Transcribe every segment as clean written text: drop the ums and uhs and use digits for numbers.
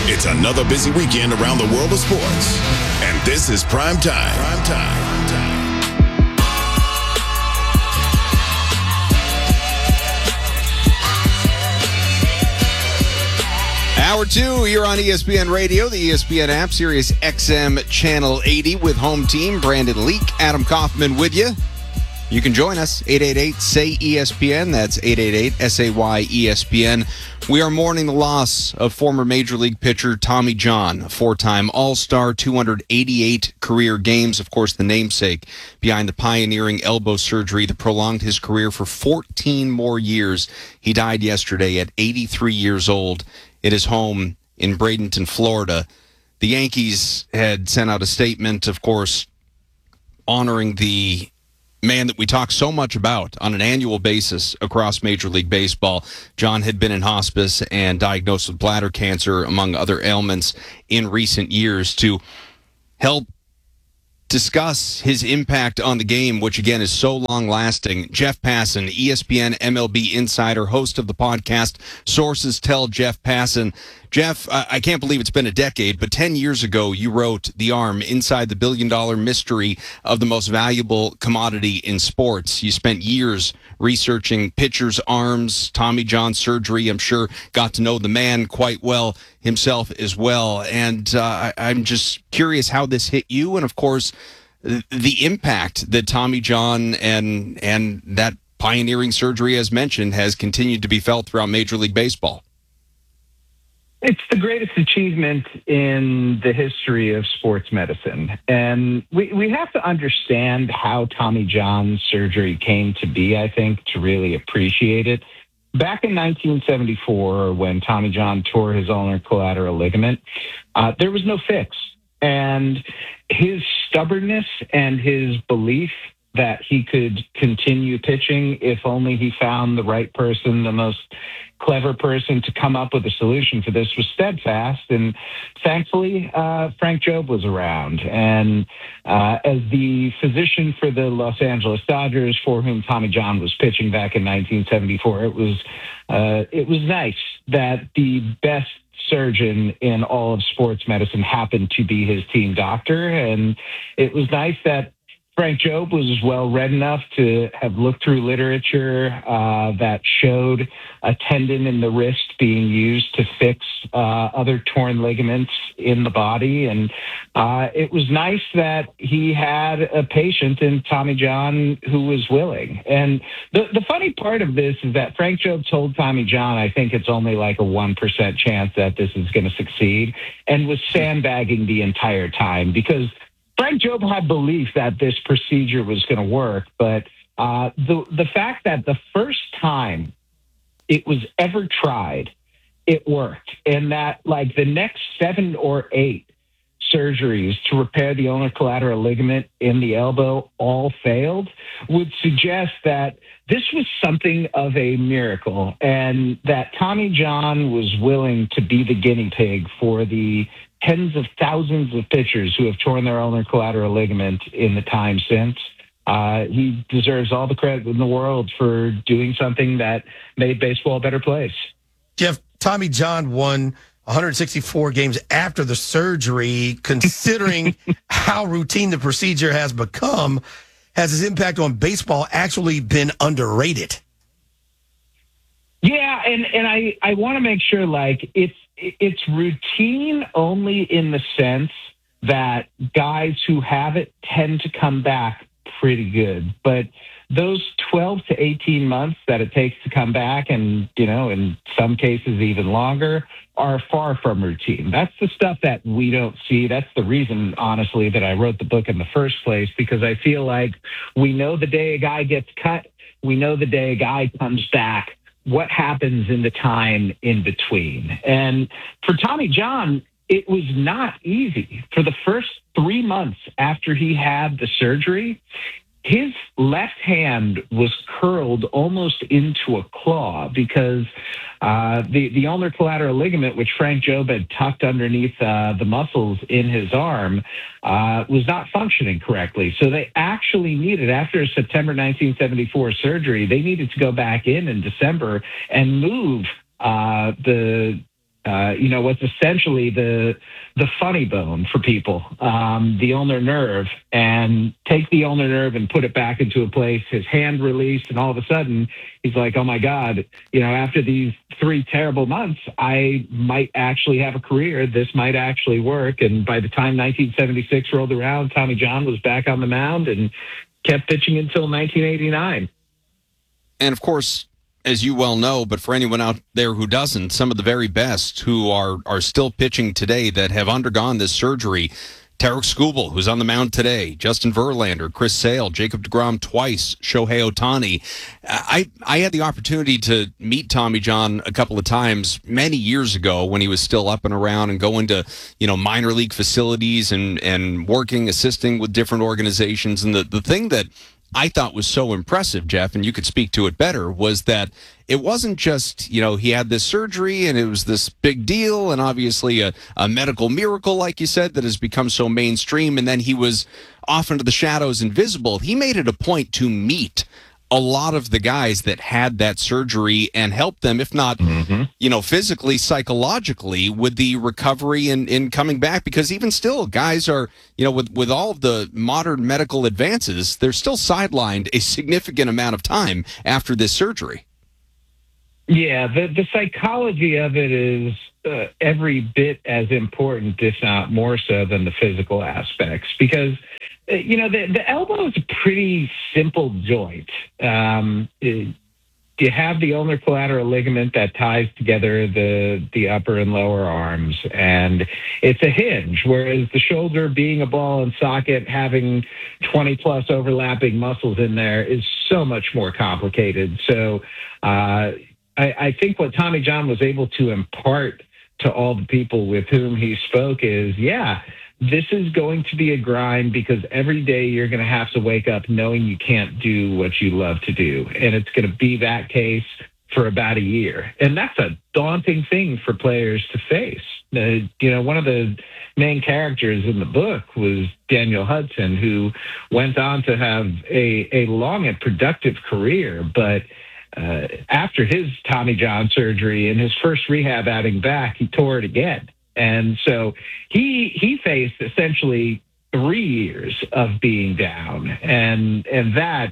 It's another busy weekend around the world of sports. And this is Prime Time. Hour 2, you're on ESPN Radio, the ESPN app, Sirius XM Channel 80 with home team Brandon Leak, Adam Kaufman with you. You can join us, 888-SAY-ESPN. That's 888-SAY-ESPN. We are mourning the loss of former Major League pitcher Tommy John, a four-time All-Star, 288 career games. Of course, the namesake behind the pioneering elbow surgery that prolonged his career for 14 more years. He died yesterday at 83 years old at his home in Bradenton, Florida. The Yankees had sent out a statement, of course, honoring the man that we talk so much about on an annual basis across Major League Baseball. John had been in hospice and diagnosed with bladder cancer, among other ailments, in recent years. To help discuss his impact on the game, which again is so long-lasting, Jeff Passan, ESPN MLB insider, host of the podcast Sources Tell Jeff Passan. Jeff, I can't believe it's been a decade, but 10 years ago you wrote The Arm, Inside the Billion-Dollar Mystery of the Most Valuable Commodity in Sports. You spent years researching pitchers' arms, Tommy John surgery. I'm sure got to know the man quite well himself as well. And I'm just curious how this hit you, and of course, the impact that Tommy John and that pioneering surgery, as mentioned, has continued to be felt throughout Major League Baseball. It's the greatest achievement in the history of sports medicine. And we have to understand how Tommy John's surgery came to be, I think, to really appreciate it. Back in 1974, when Tommy John tore his ulnar collateral ligament, there was no fix. And his stubbornness and his belief that he could continue pitching if only he found the right person, the most clever person to come up with a solution for this, was steadfast. And thankfully, Frank Jobe was around. And as the physician for the Los Angeles Dodgers, for whom Tommy John was pitching back in 1974, it was nice that the best surgeon in all of sports medicine happened to be his team doctor. And it was nice that Frank Jobe was well read enough to have looked through literature that showed a tendon in the wrist being used to fix other torn ligaments in the body. And it was nice that he had a patient in Tommy John who was willing. And the funny part of this is that Frank Jobe told Tommy John, I think it's only like a 1% chance that this is going to succeed, and was sandbagging the entire time, because Frank Jobe had belief that this procedure was going to work, but the fact that the first time it was ever tried, it worked, and that like the next 7 or 8 surgeries to repair the ulnar collateral ligament in the elbow all failed would suggest that this was something of a miracle, and that Tommy John was willing to be the guinea pig for the tens of thousands of pitchers who have torn their ulnar collateral ligament in the time since. He deserves all the credit in the world for doing something that made baseball a better place. Jeff, Tommy John won 164 games after the surgery. Considering how routine the procedure has become, has his impact on baseball actually been underrated? Yeah, and I want to make sure, like, it's routine only in the sense that guys who have it tend to come back pretty good. But those 12 to 18 months that it takes to come back, and, you know, in some cases even longer, are far from routine. That's the stuff that we don't see. That's the reason, honestly, that I wrote the book in the first place, because I feel like we know the day a guy gets cut, we know the day a guy comes back. What happens in the time in between? And for Tommy John, it was not easy. For the first 3 months after he had the surgery, his left hand was curled almost into a claw, because the ulnar collateral ligament, which Frank Jobe had tucked underneath the muscles in his arm, was not functioning correctly. So they actually needed, after September 1974 surgery, they needed to go back in December and move the what's essentially the funny bone for people, the ulnar nerve, and take the ulnar nerve and put it back into a place. His hand released, and all of a sudden he's like, "Oh my God! After these 3 terrible months, I might actually have a career. This might actually work." And by the time 1976 rolled around, Tommy John was back on the mound and kept pitching until 1989. And of course, as you well know, but for anyone out there who doesn't, some of the very best who are still pitching today that have undergone this surgery. Tarik Skubal, who's on the mound today, Justin Verlander, Chris Sale, Jacob deGrom twice, Shohei Ohtani. I had the opportunity to meet Tommy John a couple of times many years ago when he was still up and around and going to, minor league facilities and working, assisting with different organizations. And the thing that I thought was so impressive, Jeff, and you could speak to it better, was that it wasn't just, he had this surgery and it was this big deal and obviously a medical miracle, like you said, that has become so mainstream. And then he was off into the shadows, invisible. He made it a point to meet a lot of the guys that had that surgery and help them, if not, physically, psychologically, with the recovery and in coming back. Because even still, guys are, with all of the modern medical advances, they're still sidelined a significant amount of time after this surgery. Yeah, the psychology of it is every bit as important, if not more so, than the physical aspects. Because the elbow is a pretty simple joint. You have the ulnar collateral ligament that ties together the upper and lower arms, and it's a hinge, whereas the shoulder, being a ball and socket, having 20-plus overlapping muscles in there, is so much more complicated. So I think what Tommy John was able to impart to all the people with whom he spoke is, this is going to be a grind, because every day you're going to have to wake up knowing you can't do what you love to do. And it's going to be that case for about a year. And that's a daunting thing for players to face. One of the main characters in the book was Daniel Hudson, who went on to have a long and productive career. But after his Tommy John surgery and his first rehab outing back, he tore it again. And so he faced essentially 3 years of being down, and that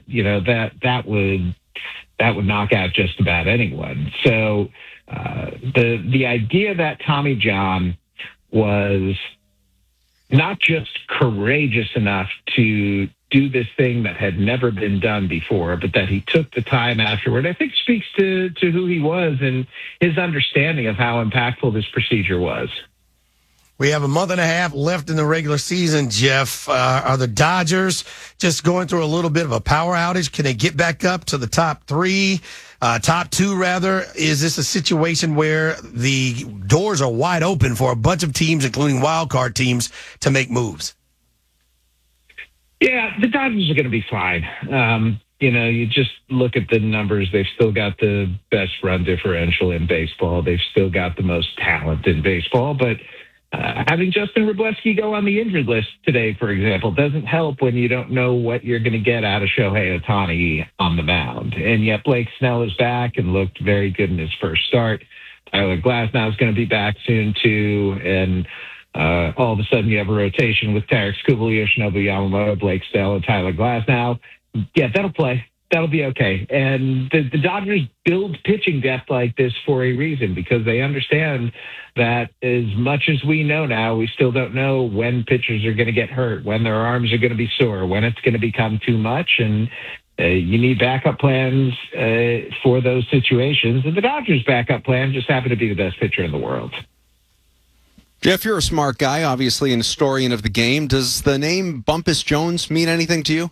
would knock out just about anyone. So the idea that Tommy John was not just courageous enough to do this thing that had never been done before, but that he took the time afterward, I think speaks to who he was and his understanding of how impactful this procedure was. We have a month and a half left in the regular season, Jeff. Are the Dodgers just going through a little bit of a power outage? Can they get back up to the top 2, rather? Is this a situation where the doors are wide open for a bunch of teams, including wild card teams, to make moves? Yeah, the Dodgers are going to be fine. You just look at the numbers. They've still got the best run differential in baseball. They've still got the most talent in baseball, but having Justin Wroblewski go on the injured list today, for example, doesn't help when you don't know what you're going to get out of Shohei Ohtani on the mound. And yet Blake Snell is back and looked very good in his first start. Tyler Glasnow is going to be back soon, too. And all of a sudden you have a rotation with Tarik Skubal, Yoshinobu Yamamoto, Blake Snell, and Tyler Glasnow. Yeah, that'll play. That'll be okay. And the Dodgers build pitching depth like this for a reason, because they understand that as much as we know now, we still don't know when pitchers are going to get hurt, when their arms are going to be sore, when it's going to become too much. And you need backup plans for those situations. And the Dodgers' backup plan just happened to be the best pitcher in the world. Jeff, you're a smart guy, obviously an historian of the game. Does the name Bumpus Jones mean anything to you?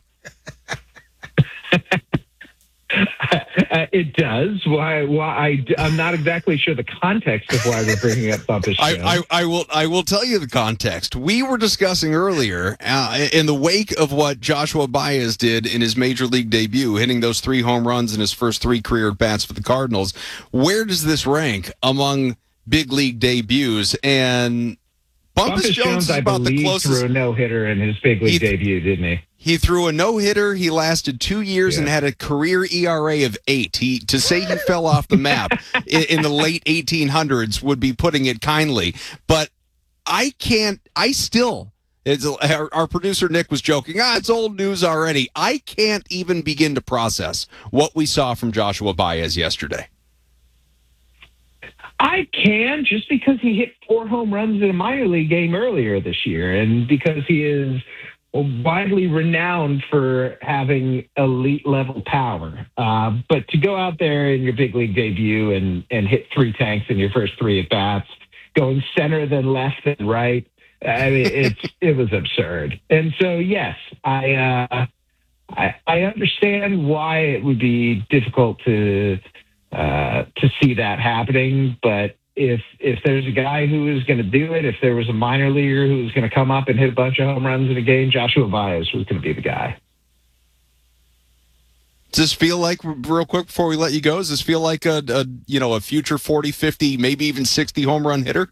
It does. Why? I'm not exactly sure the context of why we're bringing up Bumpus Jones. I will tell you the context. We were discussing earlier, in the wake of what Joshua Baez did in his major league debut, hitting those 3 home runs in his first 3 career at-bats for the Cardinals. Where does this rank among big league debuts? And Bumpus Jones is I about the believe, closest. threw a no-hitter in his big league debut, didn't he? He threw a no-hitter. He lasted 2 years and had a career ERA of 8. To say he fell off the map in the late 1800s would be putting it kindly. But our producer Nick was joking, it's old news already. I can't even begin to process what we saw from Joshua Baez yesterday. I can, just because he hit 4 home runs in a minor league game earlier this year, and because he is widely renowned for having elite level power. But to go out there in your big league debut and hit 3 tanks in your first 3 at bats, going center then left and right, I mean, it was absurd. And so, yes, I understand why it would be difficult to see that happening, but if there's a guy who is going to do it, if there was a minor leaguer who was going to come up and hit a bunch of home runs in a game, Joshua Baez was going to be the guy. Does this feel like, real quick before we let you go, does this feel like a future 40, 50, maybe even 60 home run hitter?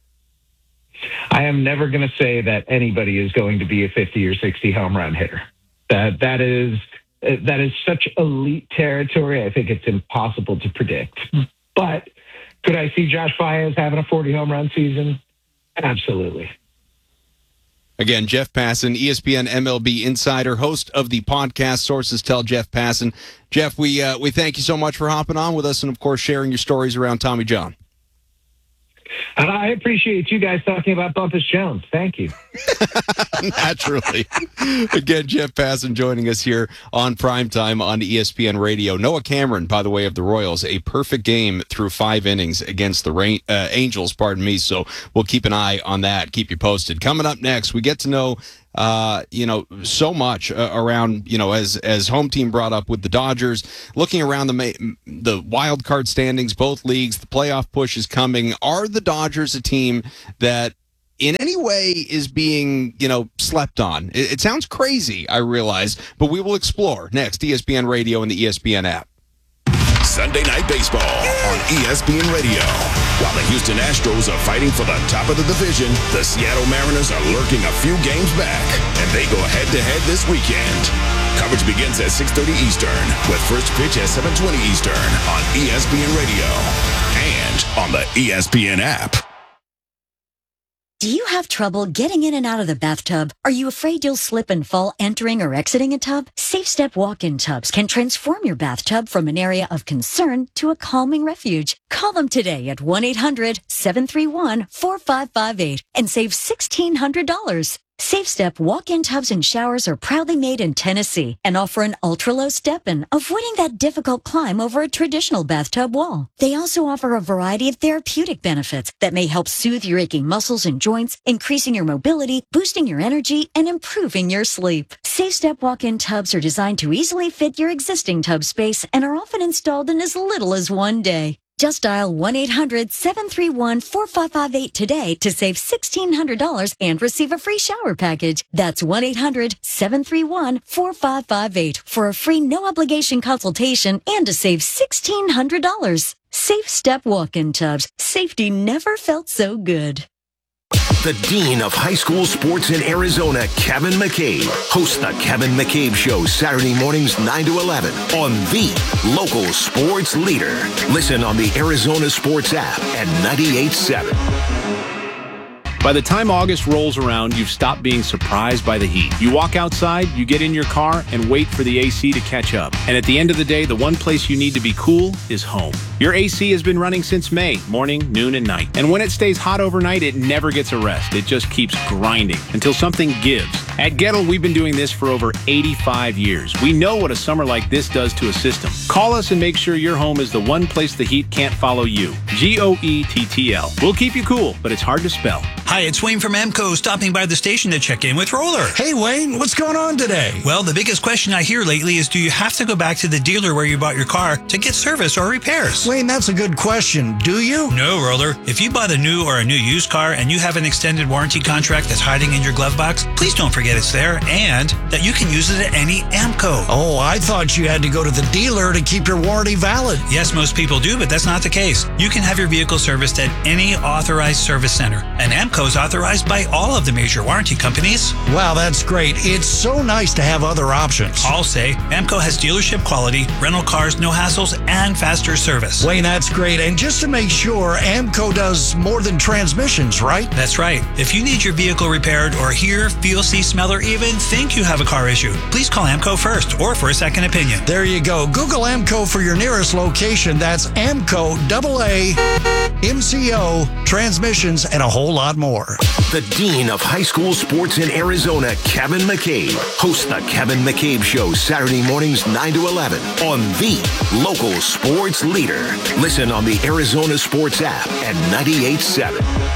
I am never going to say that anybody is going to be a 50 or 60 home run hitter. That is such elite territory. I think it's impossible to predict. But could I see Josh Baez having a 40 home run season? Absolutely. Again, Jeff Passan, ESPN MLB insider, host of the podcast Sources Tell Jeff Passan. Jeff, we thank you so much for hopping on with us and, of course, sharing your stories around Tommy John. And I appreciate you guys talking about Bumpus Jones. Thank you. Naturally. Again, Jeff Passan joining us here on Primetime on ESPN Radio. Noah Cameron, by the way, of the Royals, a perfect game through 5 innings against the Angels, so we'll keep an eye on that, keep you posted. Coming up next, we get to know so much around, as home team brought up with the Dodgers, looking around the wild card standings, both leagues, the playoff push is coming. Are the Dodgers a team that in any way is being, slept on? It sounds crazy, I realize, but we will explore next. ESPN Radio and the ESPN app. Sunday Night Baseball on ESPN Radio. While the Houston Astros are fighting for the top of the division, the Seattle Mariners are lurking a few games back, and they go head-to-head this weekend. Coverage begins at 6:30 Eastern, with first pitch at 7:20 Eastern on ESPN Radio and on the ESPN app. Do you have trouble getting in and out of the bathtub? Are you afraid you'll slip and fall entering or exiting a tub? Safe Step walk-in tubs can transform your bathtub from an area of concern to a calming refuge. Call them today at 1-800-731-4558 and save $1,600. Safe Step walk-in tubs and showers are proudly made in Tennessee and offer an ultra-low step-in, avoiding that difficult climb over a traditional bathtub wall. They also offer a variety of therapeutic benefits that may help soothe your aching muscles and joints, increasing your mobility, boosting your energy, and improving your sleep. Safe Step walk-in tubs are designed to easily fit your existing tub space and are often installed in as little as 1 day. Just dial 1-800-731-4558 today to save $1,600 and receive a free shower package. That's 1-800-731-4558 for a free no-obligation consultation and to save $1,600. Safe Step walk-in tubs. Safety never felt so good. The Dean of High School Sports in Arizona, Kevin McCabe, hosts the Kevin McCabe Show Saturday mornings 9 to 11 on the local sports leader. Listen on the Arizona Sports app at 98.7. By the time August rolls around, you've stopped being surprised by the heat. You walk outside, you get in your car, and wait for the AC to catch up. And at the end of the day, the one place you need to be cool is home. Your AC has been running since May, morning, noon, and night. And when it stays hot overnight, it never gets a rest. It just keeps grinding until something gives. At Gettle, we've been doing this for over 85 years. We know what a summer like this does to a system. Call us and make sure your home is the one place the heat can't follow you. GOETTL. We'll keep you cool, but it's hard to spell. Hi, it's Wayne from EMCO, stopping by the station to check in with Roller. Hey, Wayne, what's going on today? Well, the biggest question I hear lately is, do you have to go back to the dealer where you bought your car to get service or repairs? Wayne, that's a good question. Do you? No, Roller. If you bought a new or a new used car and you have an extended warranty contract that's hiding in your glove box, please don't forget it's there and that you can use it at any EMCO. Oh, I thought you had to go to the dealer to keep your warranty valid. Yes, most people do, but that's not the case. You can have your vehicle serviced at any authorized service center, and EMCO AMCO is authorized by all of the major warranty companies. Wow, that's great. It's so nice to have other options. I'll say AMCO has dealership quality, rental cars, no hassles, and faster service. Wayne, that's great. And just to make sure, AMCO does more than transmissions, right? That's right. If you need your vehicle repaired or hear, feel, see, smell, or even think you have a car issue, please call AMCO first or for a second opinion. There you go. Google AMCO for your nearest location. That's AMCO, AA, MCO, transmissions, and a whole lot more. The Dean of High School Sports in Arizona, Kevin McCabe, hosts the Kevin McCabe Show Saturday mornings 9 to 11 on the local sports leader. Listen on the Arizona Sports app at 98.7.